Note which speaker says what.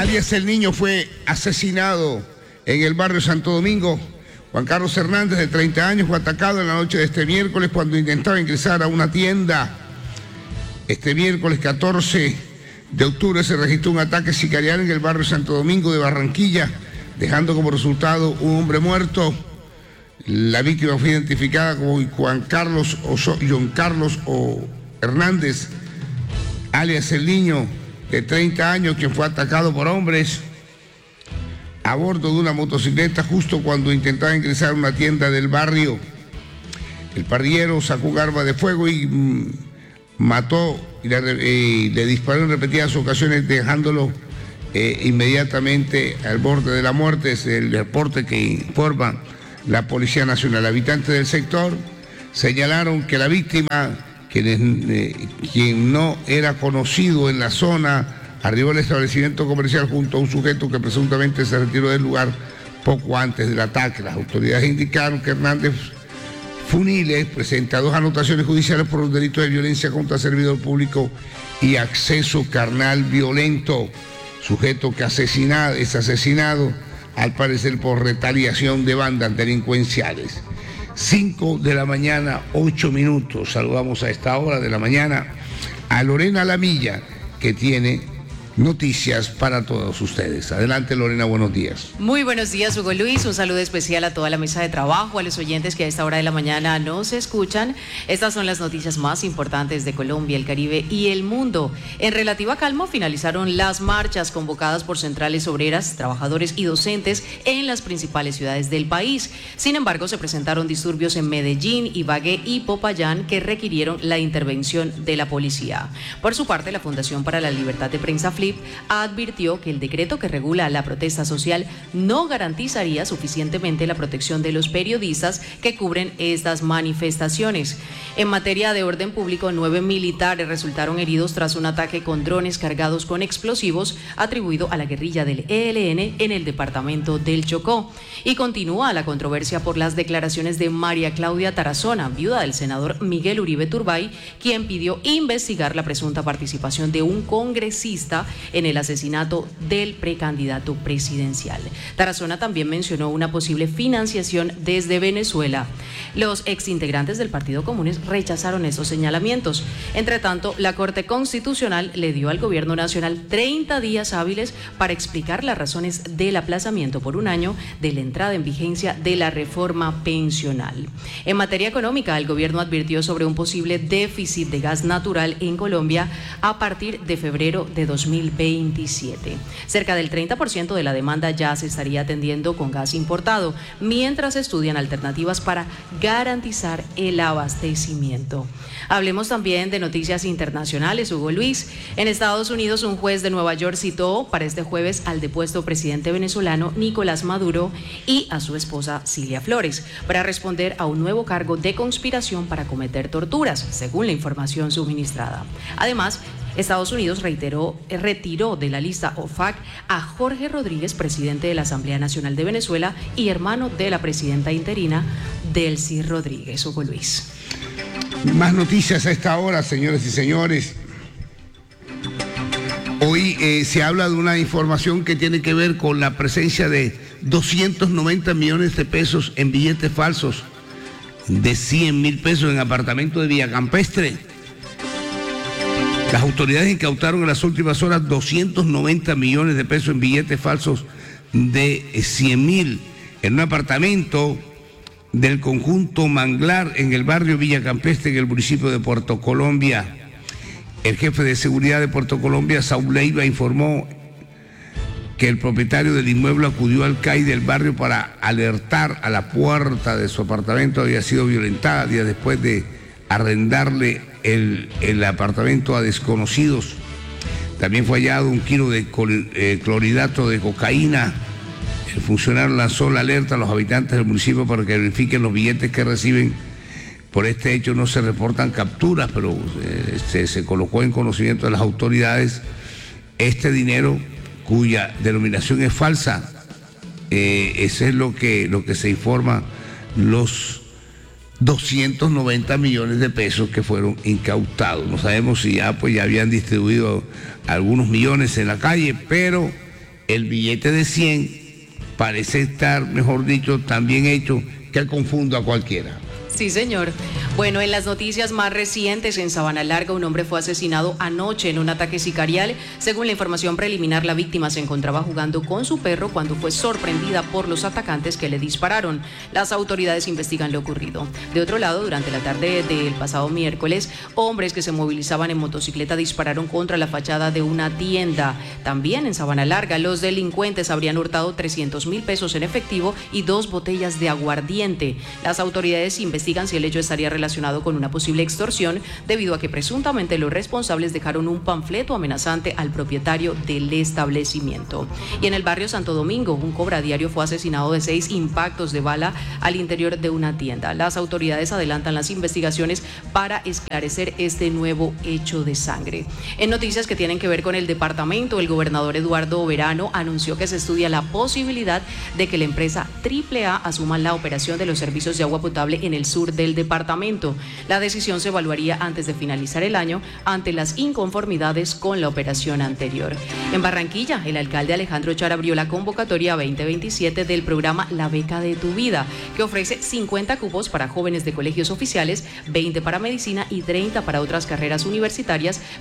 Speaker 1: Alias El Niño fue asesinado en el barrio Santo Domingo. Juan Carlos Hernández, de 30 años, fue atacado en la noche de este miércoles cuando intentaba ingresar a una tienda. Este miércoles 14 de octubre se registró un ataque sicarial en el barrio Santo Domingo de Barranquilla, dejando como resultado un hombre muerto. La víctima fue identificada como John Carlos Hernández, alias El Niño, de 30 años, quien fue atacado por hombres a bordo de una motocicleta justo cuando intentaba ingresar a una tienda del barrio. El parrillero sacó un arma de fuego y mató y le disparó en repetidas ocasiones, dejándolo inmediatamente al borde de la muerte. Es el reporte que informa la Policía Nacional. Habitantes del sector señalaron que la víctima, quien no era conocido en la zona, arribó al establecimiento comercial junto a un sujeto que presuntamente se retiró del lugar poco antes del ataque. Las autoridades indicaron que Hernández Funiles presenta 2 anotaciones judiciales por los delitos de violencia contra servidor público y acceso carnal violento. Sujeto que es asesinado, al parecer por retaliación de bandas delincuenciales. 5 de la mañana, 8 minutos. Saludamos a esta hora de la mañana a Lorena Lamilla, que tiene noticias para todos ustedes. Adelante, Lorena, buenos días.
Speaker 2: Muy buenos días, Hugo Luis. Un saludo especial a toda la mesa de trabajo, a los oyentes que a esta hora de la mañana nos escuchan. Estas son las noticias más importantes de Colombia, el Caribe y el mundo. En relativa calma finalizaron las marchas convocadas por centrales obreras, trabajadores y docentes en las principales ciudades del país. Sin embargo, se presentaron disturbios en Medellín, Ibagué y Popayán que requirieron la intervención de la policía. Por su parte, la Fundación para la Libertad de Prensa, FLIP, advirtió que el decreto que regula la protesta social no garantizaría suficientemente la protección de los periodistas que cubren estas manifestaciones. En materia de orden público, 9 militares resultaron heridos tras un ataque con drones cargados con explosivos atribuido a la guerrilla del ELN en el departamento del Chocó. Y continúa la controversia por las declaraciones de María Claudia Tarazona, viuda del senador Miguel Uribe Turbay, quien pidió investigar la presunta participación de un congresista en el asesinato del precandidato presidencial. Tarazona también mencionó una posible financiación desde Venezuela. Los exintegrantes del Partido Comunes rechazaron esos señalamientos. Entre tanto, la Corte Constitucional le dio al Gobierno Nacional 30 días hábiles para explicar las razones del aplazamiento por un año de la entrada en vigencia de la reforma pensional. En materia económica, el Gobierno advirtió sobre un posible déficit de gas natural en Colombia a partir de febrero de 2027. Cerca del 30% de la demanda ya se estaría atendiendo con gas importado, mientras estudian alternativas para garantizar el abastecimiento. Hablemos también de noticias internacionales, Hugo Luis. En Estados Unidos, un juez de Nueva York citó para este jueves al depuesto presidente venezolano Nicolás Maduro y a su esposa Cilia Flores para responder a un nuevo cargo de conspiración para cometer torturas, según la información suministrada. Además, Estados Unidos retiró de la lista OFAC a Jorge Rodríguez, presidente de la Asamblea Nacional de Venezuela y hermano de la presidenta interina, Delcy Rodríguez. Hugo Luis.
Speaker 1: Más noticias a esta hora, señores y señores. Hoy se habla de una información que tiene que ver con la presencia de 290 millones de pesos en billetes falsos de 100.000 pesos en apartamentos de Villacampestre. Las autoridades incautaron en las últimas horas 290 millones de pesos en billetes falsos de 100.000 en un apartamento del conjunto Manglar en el barrio Villacampestre, en el municipio de Puerto Colombia. El jefe de seguridad de Puerto Colombia, Saúl Leiva, informó que el propietario del inmueble acudió al CAI del barrio para alertar a la puerta de su apartamento había sido violentada días después de arrendarle el apartamento a desconocidos. También fue hallado 1 kilo de clorhidrato de cocaína. El funcionario lanzó la alerta a los habitantes del municipio para que verifiquen los billetes que reciben. Por este hecho no se reportan capturas, pero se colocó en conocimiento de las autoridades este dinero cuya denominación es falsa. Eso es lo que se informa, los 290 millones de pesos que fueron incautados. No sabemos si ya habían distribuido algunos millones en la calle, pero el billete de 100 parece estar, mejor dicho, tan bien hecho que confundo a cualquiera.
Speaker 2: Sí, señor. Bueno, en las noticias más recientes, en Sabana Larga, un hombre fue asesinado anoche en un ataque sicarial. Según la información preliminar, la víctima se encontraba jugando con su perro cuando fue sorprendida por los atacantes que le dispararon. Las autoridades investigan lo ocurrido. De otro lado, durante la tarde del pasado miércoles, hombres que se movilizaban en motocicleta dispararon contra la fachada de una tienda. También en Sabana Larga, los delincuentes habrían hurtado 300.000 pesos en efectivo y 2 botellas de aguardiente. Las autoridades investigan si el hecho estaría relacionado con una posible extorsión, debido a que presuntamente los responsables dejaron un panfleto amenazante al propietario del establecimiento. Y en el barrio Santo Domingo, un cobradiario fue asesinado de 6 impactos de bala al interior de una tienda. Las autoridades adelantan las investigaciones para esclarecer este nuevo hecho de sangre. En noticias que tienen que ver con el departamento, el gobernador Eduardo Verano anunció que se estudia la posibilidad de que la empresa AAA asuma la operación de los servicios de agua potable en el sur del departamento. La decisión se evaluaría antes de finalizar el año ante las inconformidades con la operación anterior. En Barranquilla, el alcalde Alejandro Char abrió la convocatoria 2027 del programa La Beca de tu Vida, que ofrece 50 cupos para jóvenes de colegios oficiales, 20 para medicina y 30 para otras carreras universitarias